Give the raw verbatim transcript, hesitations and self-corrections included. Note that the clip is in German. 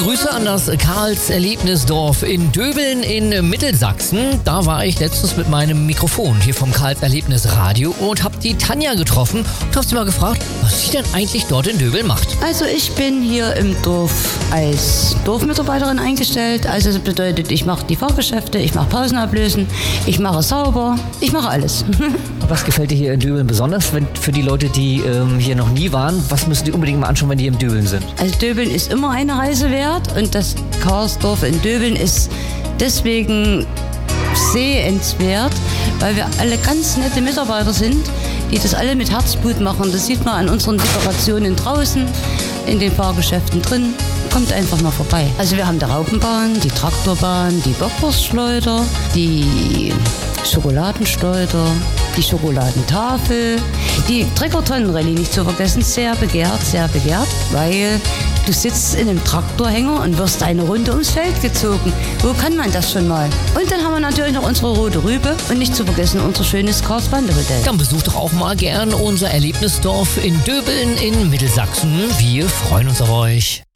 Grüße an das Karls-Erlebnisdorf in Döbeln in Mittelsachsen. Da war ich letztens mit meinem Mikrofon hier vom Karls-Erlebnis-Radio und habe die Tanja getroffen und habe sie mal gefragt, was sie denn eigentlich dort in Döbeln macht. Also ich bin hier im Dorf als Dorfmitarbeiterin eingestellt. Also das bedeutet, ich mache die Fahrgeschäfte, ich mache Pausenablösen, ich mache sauber, ich mache alles. Was gefällt dir hier in Döbeln besonders? Wenn, für die Leute, die ähm, hier noch nie waren, was müssen die unbedingt mal anschauen, wenn die hier in Döbeln sind? Also Döbeln ist immer eine Reise wert und das Karlsdorf in Döbeln ist deswegen sehenswert, weil wir alle ganz nette Mitarbeiter sind, die das alle mit Herzblut machen. Das sieht man an unseren Dekorationen draußen, in den Fahrgeschäften drin. Kommt einfach mal vorbei. Also wir haben die Raupenbahn, die Traktorbahn, die Bockwurstschleuder, die Schokoladenschleuder, die Schokoladentafel, die Trägertonnenrallye nicht zu vergessen, sehr begehrt, sehr begehrt, weil du sitzt in einem Traktorhänger und wirst eine Runde ums Feld gezogen. Wo kann man das schon mal? Und dann haben wir natürlich noch unsere rote Rübe und nicht zu vergessen unser schönes Karlsbande-Hotel. Dann besucht doch auch mal gern unser Erlebnisdorf in Döbeln in Mittelsachsen. Wir freuen uns auf euch.